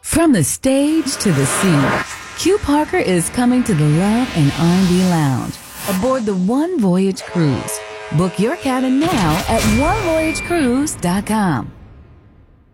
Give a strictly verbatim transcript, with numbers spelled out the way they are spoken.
From the stage to the sea, Q Parker is coming to the Love and R and B Lounge aboard the One Voyage Cruise. Book your cabin now at one voyage cruise dot com.